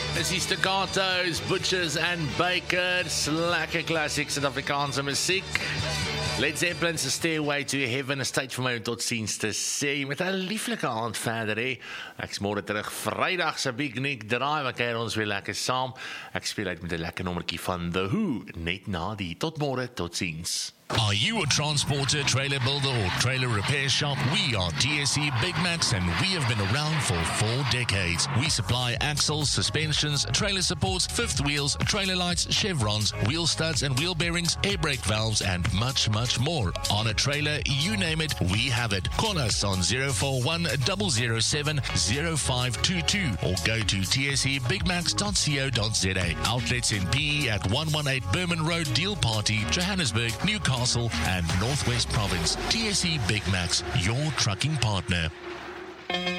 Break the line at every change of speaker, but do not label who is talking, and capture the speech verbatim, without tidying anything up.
Dis die Staccatos, Butchers and Bakers, lekker klassiek Suid-Afrikaanse musiek. Led Zeppelin's Stairway to Heaven, 'n tyd vir my om tot ziens te sê, met 'n lieflike aand verder, hè. Ek is môre terug, Vrydag se Big Nick Drive, ek kuier ons weer lekker saam. Ek speel uit met 'n lekker nommertjie van The Who, net na die. Tot môre, tot ziens.
Are you a transporter, trailer builder, or trailer repair shop? We are T S E Big Max, and we have been around for four decades. We supply axles, suspensions, trailer supports, fifth wheels, trailer lights, chevrons, wheel studs and wheel bearings, air brake valves, and much, much more. On a trailer, you name it, we have it. Call us on zero four one, zero zero seven, zero five two two or go to t s e big max dot co dot z a. Outlets in P E at one eighteen Berman Road, Deal Party, Johannesburg, Newcastle, and Northwest Province. T S E Big Max, your trucking partner.